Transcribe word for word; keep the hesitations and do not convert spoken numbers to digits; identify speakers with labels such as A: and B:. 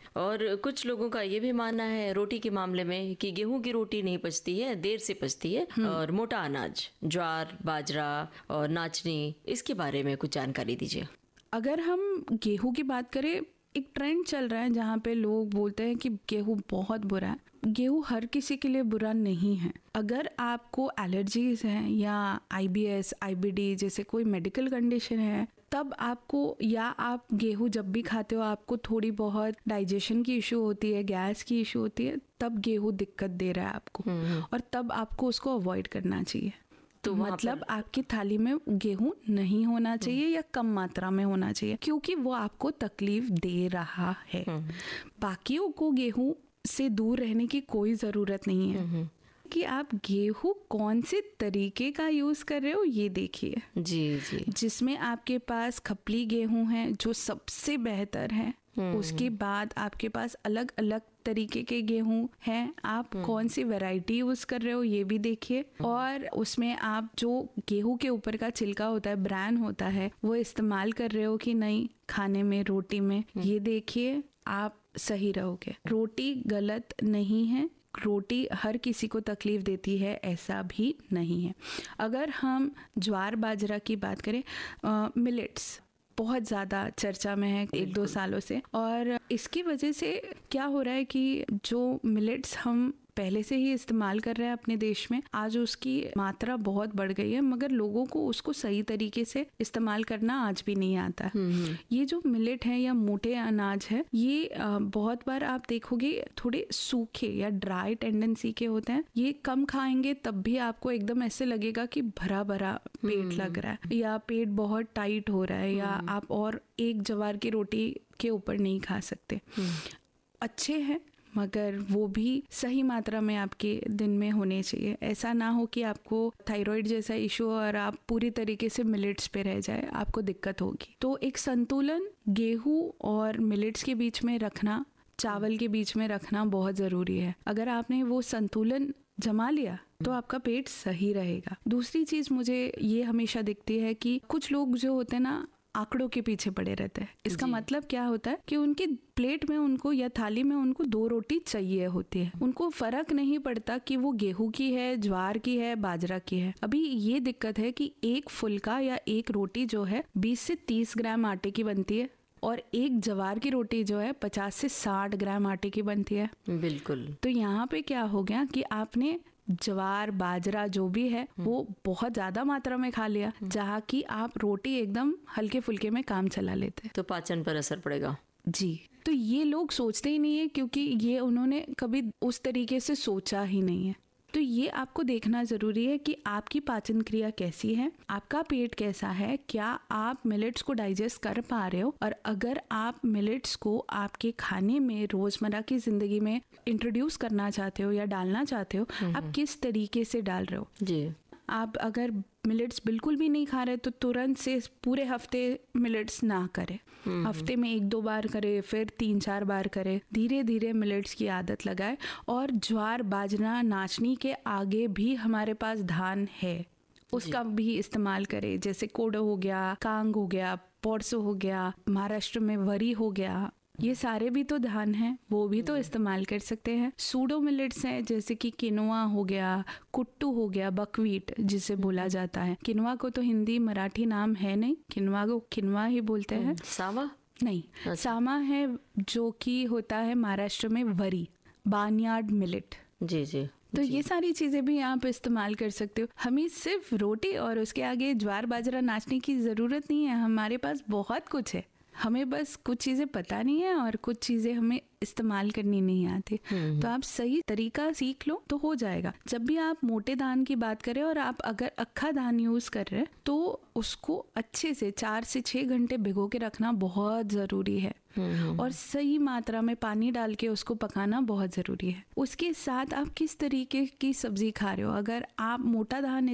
A: और कुछ लोगों का ये भी मानना है रोटी के मामले में कि गेहूं की रोटी नहीं पचती है, देर से पचती है। और मोटा अनाज, ज्वार, बाजरा और नाचनी, इसके बारे में कुछ जानकारी दीजिए।
B: अगर हम गेहूं की बात करें, एक ट्रेंड चल रहा है जहाँ पे लोग बोलते हैं कि गेहूं बहुत बुरा है। गेहूं हर किसी के लिए बुरा नहीं है। अगर आपको एलर्जीज हैं या आईबीएस, आईबीडी जैसे कोई मेडिकल कंडीशन है, तब आपको, या आप गेहूं जब भी खाते हो आपको थोड़ी बहुत डाइजेशन की इशू होती है, गैस की इशू होती है, तब गेहूं दिक्कत दे रहा है आपको, और तब आपको उसको अवॉइड करना चाहिए। तो मतलब आपकी थाली में गेहूं नहीं होना चाहिए या कम मात्रा में होना चाहिए, क्योंकि वो आपको तकलीफ दे रहा है। बाकियों को गेहूं से दूर रहने की कोई जरूरत नहीं है कि आप गेहूं कौन से तरीके का यूज कर रहे हो ये देखिए।
A: जी जी।
B: जिसमें आपके पास खपली गेहूं है जो सबसे बेहतर है, उसके बाद आपके पास अलग अलग तरीके के गेहूं हैं, आप कौन सी वैरायटी यूज कर रहे हो ये भी देखिए। और उसमें आप जो गेहूं के ऊपर का छिलका होता है, ब्रान होता है, वो इस्तेमाल कर रहे हो कि नहीं खाने में, रोटी में, ये देखिए, आप सही रहोगे। रोटी गलत नहीं है, रोटी हर किसी को तकलीफ देती है ऐसा भी नहीं है। अगर हम ज्वार बाजरा की बात करें, मिलेट्स बहुत ज़्यादा चर्चा में है एक दो सालों से, और इसकी वजह से क्या हो रहा है कि जो मिलेट्स हम पहले से ही इस्तेमाल कर रहे हैं अपने देश में, आज उसकी मात्रा बहुत बढ़ गई है, मगर लोगों को उसको सही तरीके से इस्तेमाल करना आज भी नहीं आता है। ये जो मिलेट है या मोटे अनाज है, ये बहुत बार आप देखोगे थोड़े सूखे या ड्राई टेंडेंसी के होते हैं। ये कम खाएंगे तब भी आपको एकदम ऐसे लगेगा कि भरा भरा पेट लग रहा है, या पेट बहुत टाइट हो रहा है, या आप और एक ज्वार की रोटी के ऊपर नहीं खा सकते। अच्छे हैं, मगर वो भी सही मात्रा में आपके दिन में होने चाहिए। ऐसा ना हो कि आपको थायराइड जैसा इशू और आप पूरी तरीके से मिलेट्स पे रह जाए, आपको दिक्कत होगी। तो एक संतुलन गेहूं और मिलेट्स के बीच में रखना, चावल के बीच में रखना बहुत जरूरी है। अगर आपने वो संतुलन जमा लिया तो आपका पेट सही रहेगा। दूसरी चीज मुझे ये हमेशा दिखती है कि कुछ लोग जो होते हैं ना, आंकड़ों के पीछे पड़े रहते हैं। इसका मतलब क्या होता है कि उनकी प्लेट में उनको या थाली में उनको दो रोटी चाहिए होती है। उनको फर्क नहीं पड़ता कि वो गेहूं की है, ज्वार की है, बाजरा की है। अभी ये दिक्कत है कि एक फुल्का या एक रोटी जो है बीस से तीस ग्राम आटे की बनती है, और एक ज्वार की रोटी जो है पचास से साठ ग्राम आटे की बनती है।
A: बिल्कुल।
B: तो यहाँ पे क्या हो गया कि आपने ज्वार बाजरा जो भी है वो बहुत ज्यादा मात्रा में खा लिया, जहाँ की आप रोटी एकदम हल्के फुल्के में काम चला लेते,
A: तो पाचन पर असर पड़ेगा।
B: जी। तो ये लोग सोचते ही नहीं है, क्योंकि ये उन्होंने कभी उस तरीके से सोचा ही नहीं है। तो ये आपको देखना जरूरी है कि आपकी पाचन क्रिया कैसी है, आपका पेट कैसा है, क्या आप मिलेट्स को डाइजेस्ट कर पा रहे हो, और अगर आप मिलेट्स को आपके खाने में रोजमर्रा की जिंदगी में इंट्रोड्यूस करना चाहते हो या डालना चाहते हो, आप किस तरीके से डाल रहे हो। जी। आप अगर मिलेट्स बिल्कुल भी नहीं खा रहे तो तुरंत से पूरे हफ्ते मिलेट्स ना करें, हफ्ते में एक दो बार करे, फिर तीन चार बार करे, धीरे धीरे मिलेट्स की आदत लगाए। और ज्वार बाजरा नाचनी के आगे भी हमारे पास धान है, उसका भी इस्तेमाल करें। जैसे कोडो हो गया, कांग हो गया, पोरसो हो गया, महाराष्ट्र में वरी हो गया, ये सारे भी तो धान हैं, वो भी तो इस्तेमाल कर सकते हैं। सूडो मिलेट्स हैं जैसे कि किनवा हो गया, कुट्टू हो गया, बकवीट जिसे बोला जाता है। किनवा को तो हिंदी मराठी नाम है नहीं, किनवा को किनवा ही बोलते हैं।
A: सावा
B: नहीं, अच्छा। सामा है जो कि होता है महाराष्ट्र में वरी, बार्नयार्ड मिलेट। जी जी। तो जी। ये सारी चीजें भी आप इस्तेमाल कर सकते हो। हमें सिर्फ रोटी और उसके आगे ज्वार बाजरा नाचने की जरूरत नहीं है, हमारे पास बहुत कुछ है। हमें बस कुछ चीजें पता नहीं है और कुछ चीजें हमें इस्तेमाल करनी नहीं आती। तो आप सही तरीका सीख लो तो हो जाएगा। जब भी आप मोटे धान की बात करें और आप अगर अक्खा धान यूज कर रहे हैं तो उसको अच्छे से चार से छह घंटे भिगो के रखना बहुत जरूरी है, और सही मात्रा में पानी डाल के उसको पकाना बहुत जरूरी है। उसके साथ आप किस तरीके की सब्जी खा रहे हो, अगर आप मोटा धान